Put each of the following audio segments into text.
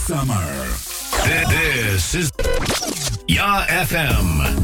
summer. This is Ya FM.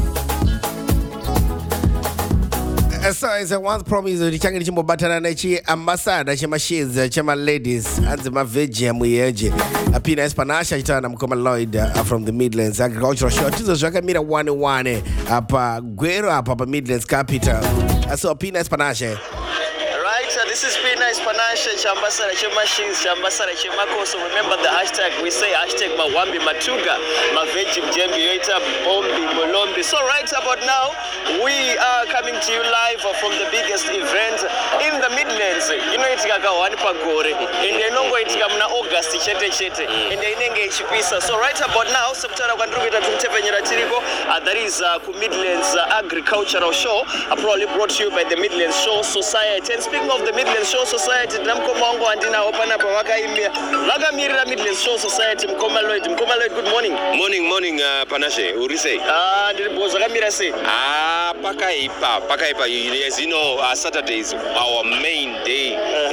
So as I once promised, the changi chimbo batana na chi ambassador chama shades chama ladies and my veggie muyeje. Apina Espanasha chitana mkoma Lloyd from the Midlands Agricultural Show. Tizo zwaka mira wane apa Guero apa Midlands capital. So Apina Espanasha. This is Pina Espanasha, Chambasara Chemashins, Chambasara Chemako. So remember the hashtag, we say hashtag Mawambi Matuga, Maveji Mjembi Yoita, Bombi, Molombi. So right about now, we are coming to you live from the biggest event in the Midlands. You know, it's Gagawani Pagore, and they know it's Gamna August, Chete, and they engage Pisa. So right about now, September that is Midlands Agricultural Show, probably brought to you by the Midlands Show Society. And speaking of the Midlands Show Society, Namkomongo and Dina open up Wagamirira Midlands Show Society, Mkoma Lloyd, good morning. Morning, Panashe, Urise. Bozagamira say. Pakaipa. As you know, Saturday is our main day.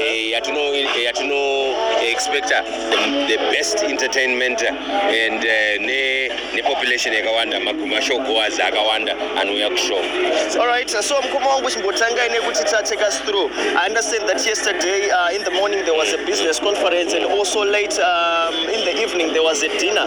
Expect the best entertainment and the population Agawanda, Makumasho Goaz Agawanda, and we are show. All right, so Mkomongo Mbotanga take us through. I understand that yesterday in the morning there was a business conference, and also late in the evening there was a dinner.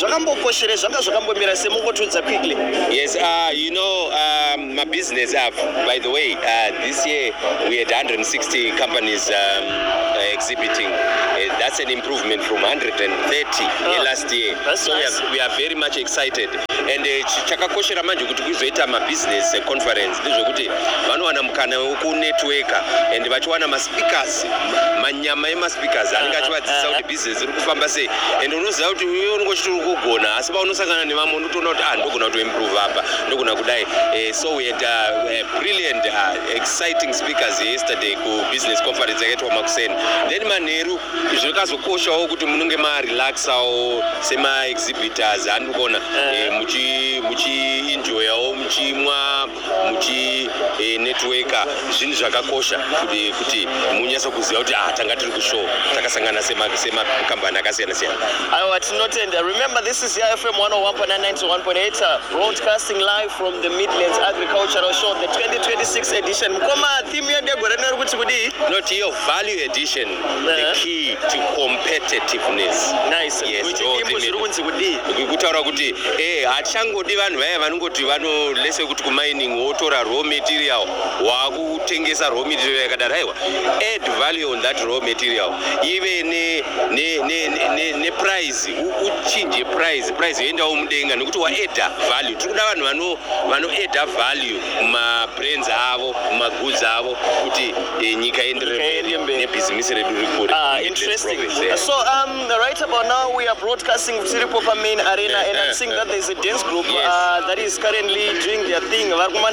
Yes, my business, by the way, this year we had 160 companies exhibiting. That's an improvement from 130 last year. So nice. We are very much excited. And chakakoshera manje kuti kuzoita ma business conference ndizvokuti vanowana mukana wekunetworka and vachiwana ma speakers manyama ema speakers anenge achivadzidzisa kuti business iri kufamba sei and unoziva kuti iwe unongochiti kugona asi paunosangana nevamwe unotoona kuti ndogona kutoimprove apa ndogona kudai. So we had brilliant exciting speakers yesterday ku business conference yakaitwa makuseni. Then manheru zvikazokoshawo kuti munenge marelaxawo sema exhibitors andikona muchi enjoyawo muchimwa muchi networker zvinhu zvakakosha kuti munyasa kuziva kuti tanga tiri kushow takasangana sema kambani akasiyana siyana. Remember this is FM 101.991.8 broadcasting live from the Midlands Agricultural Show, the 2026 edition. Mkoma theme ya dego renero kuti kudi not your value edition, the key to competitiveness. Nice. Yes, kutaura kuti achangodi vanhu vaya vanongoti vanolese kuti kumining wotora raw material wakutengesa raw material yakadaro aiwa add value on that raw material ive ne price uchinje price yoendawo mudenga nekuti waedha value. Tiri kuda vanhu vanoedha value mumabrands avo mumagoods avo kuti nyika ienderere nebusiness redu rikure. Interesting. So right about now we are broadcasting Siripopa main arena, and I'm seeing that there's a dance group that is currently doing their thing.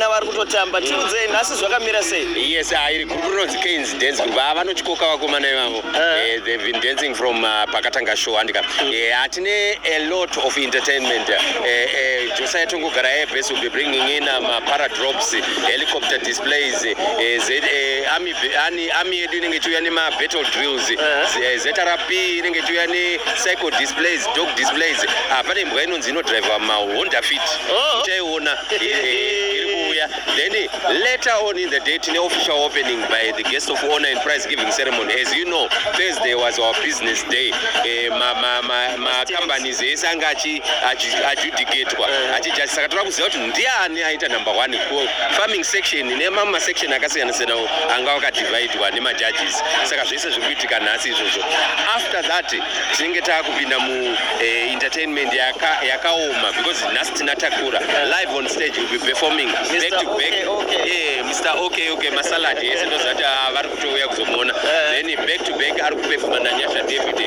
Yes, I group Kane's dance group. They've been dancing from Pakatanga show and atine a lot of entertainment. Josiah Tungu Garae will be bringing in paradrops, helicopter displays, army doing it to anima battle drills, ZRP doing it to any cycle displays, dog displays. But in Buenos Aires, driver Honda Fit. Then later on in the date, the official opening by the guest of honor and prize giving ceremony. As you know, Thursday was our business day. My companies esangachi adjudicate kwa. Achijaji sakatura kuziva kuti ndiani aita number 1 ku farming section nemama section akasiyana siyana anga wakadivide wa nema judges. Saka zvese zvikuitika nhasi izvozvo. After that, tinenge takupinda mu entertainment yakaoma because nhasi tinatakura live on stage will be performing back to back. Mr. Okay Masalad yes ndo zati vari kutouya kuzomuona. Then back to back ari kuperforma naNyasha David.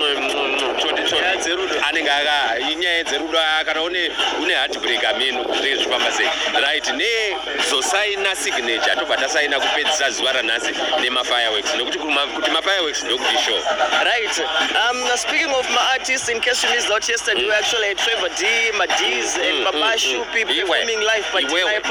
Anenge inyaya dzerudo kana une heartbreak ameno kuti zvifamba sei. Right ne zosaina signature tobva tasaina kupedzisa zuva ranhasi nemafireworks nekuti kuti mafireworks ndokuti show. Right. Speaking of my artists, in case you missed out yesterday, we actually had Trevor D, Madiz, and Babashu people performing live. But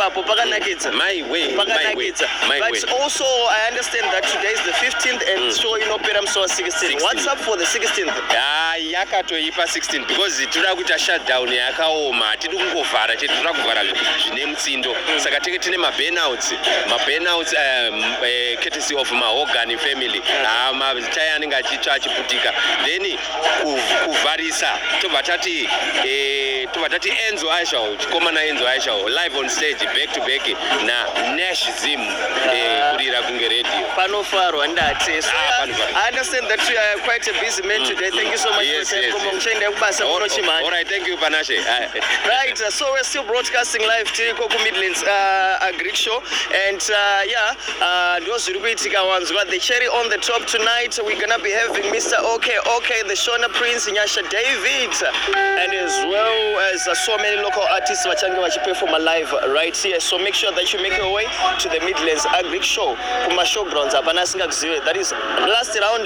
also, I understand that today is the 15th and show in Operam so 16th. What's up for the 16th? Yakato ipa 16 because tira kuita shutdown yakaoma tiri kungovhara chete tira kuvhara zvine mutsindo saka tine maburnouts courtesy of mahogany family matai anenge achitsva achiputika then kuvharisa tobva tati Enzo Aisha chikomana Enzo Aisha live on stage back to back Nash Zim kurira kunge radio panofaro ndati. I understand that you are quite a busy man today. Thank you so much for your time. All right, thank you Panashe. Right, so we're still broadcasting live Tiriko Midlands Agri Show, and those Rubitika ones got the cherry on the top tonight. We're gonna be having Mr. OK, the Shona Prince, Nyasha David, and as well as so many local artists which perform live right here. So make sure that you make your way to the Midlands Agri Show. Kuma showgrounds that is last round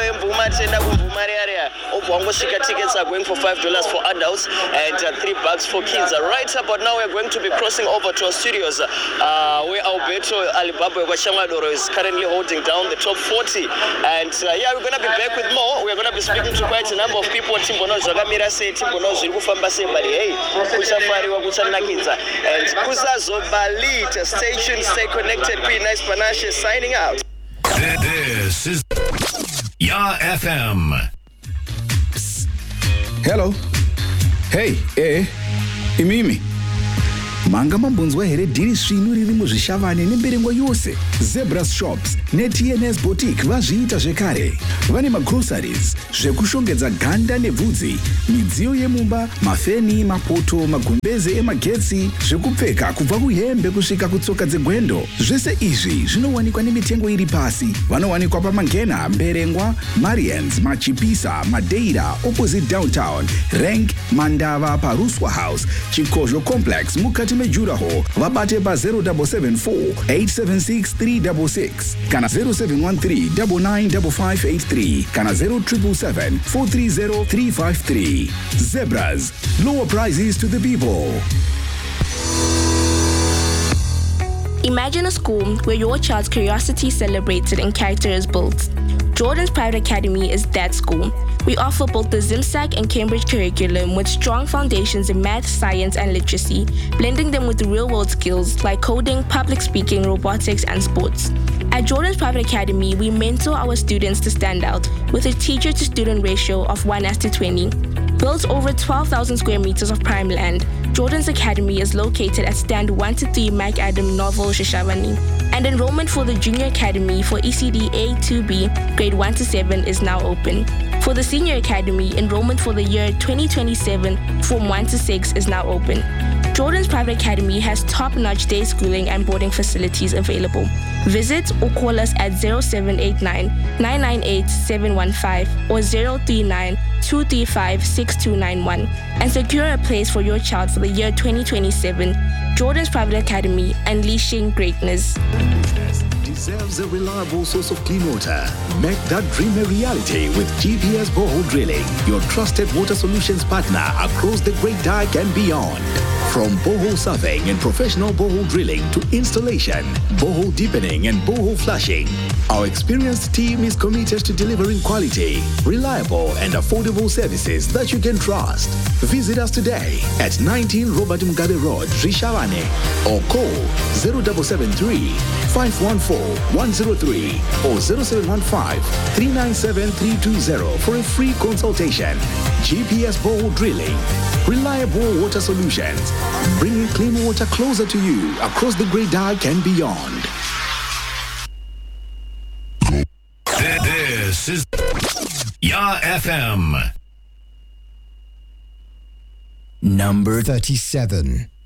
tickets are going for $5 for adults and $3 for kids. Right about now we're going to be crossing over to our studios where Alberto Alibaba Washamadoro is currently holding down the top 40, and we're going to be back with more. We're going to be speaking to quite a number of people. Timbono Zagamira say Timbono Zirufamba say but hey Kusafari wa Kusanakidza and Kuzazo Balit. Stay tuned, stay connected. Be nice Panashe signing out. This is Ya FM. Hello. Hey, imimi. Manga mambunzwa here diri svinu riri muzvishavane nemberengo yose. Zebras Shops neTNS Boutique vazviita zvekare. Vane magroceries, zvekushongedza ganda nebvudzi, midziyo yemumba, mafeni, mapoto, magumbeze emagetsi, zvekupfeka kubva kuhembe kusvika kutsoka dzegwendo. Zvese izvi zvinowanikwa nemitengo iri pasi. Vanowanikwa paMangena, Mberengwa, Marians, Machipisa, Madeira, opposite downtown, Rank, Mandava, Paruswa House, Chikozho Complex, Mukati Mejuraho, vabate pa 0774 876 366, kana 0713 995583, kana 0777 430 353. Zebras, lower prices to the people. Imagine a school where your child's curiosity is celebrated and character is built. Jordan's Private Academy is that school. We offer both the ZimSac and Cambridge curriculum with strong foundations in math, science, and literacy, blending them with real-world skills like coding, public speaking, robotics, and sports. At Jordan's Private Academy, we mentor our students to stand out with a teacher-to-student ratio of 1:20. Built over 12,000 square meters of prime land, Jordan's Academy is located at stand 1-3 Mac Adam Novel Shashavani. And enrollment for the Junior Academy for ECD A-2B, grade 1-7 is now open. For the Senior Academy, enrollment for the year 2027, Form 1-6 is now open. Jordan's Private Academy has top-notch day schooling and boarding facilities available. Visit or call us at 0789-998-715 or 039-235-6291 and secure a place for your child for the year 2027. Jordan's Private Academy, unleashing greatness. Deserves a reliable source of clean water. Make that dream a reality with GPS Borehole Drilling, your trusted water solutions partner across the Great Dyke and beyond. From borehole surveying and professional borehole drilling to installation, borehole deepening and borehole flushing, our experienced team is committed to delivering quality, reliable and affordable services that you can trust. Visit us today at 19 Robert Mugabe Road, Rishavane, or call 0773 514 103 or 0715 397 320 for a free consultation. GPS Borehole Drilling, reliable water solutions, bringing clean water closer to you across the Great Dyke and beyond. This is Ya FM. Number 37.